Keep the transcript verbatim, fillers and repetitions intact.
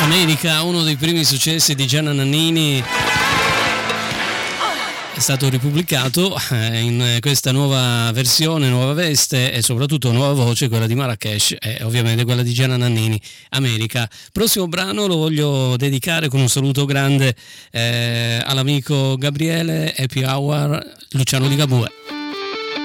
America, uno dei primi successi di Gianna Nannini, è stato ripubblicato in questa nuova versione, nuova veste e soprattutto nuova voce, quella di Marrakesh e ovviamente quella di Gianna Nannini, America. Prossimo brano lo voglio dedicare con un saluto grande eh, all'amico Gabriele, Happy Hour, Luciano Ligabue.